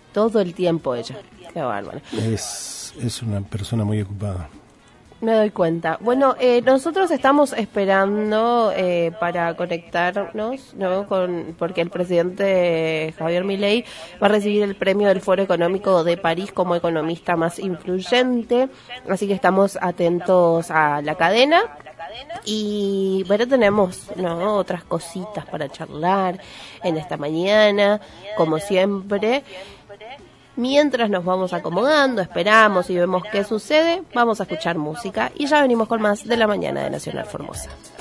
todo el tiempo ella. Qué bárbaro. Es una persona muy ocupada. Me doy cuenta. Bueno, nosotros estamos esperando para conectarnos, ¿no? Porque el presidente Javier Milei va a recibir el premio del Foro Económico de París como economista más influyente, así que estamos atentos a la cadena. Y bueno, tenemos, ¿no?, otras cositas para charlar en esta mañana, como siempre. Mientras nos vamos acomodando, esperamos y vemos qué sucede, vamos a escuchar música y ya venimos con más de la mañana de Nacional Formosa.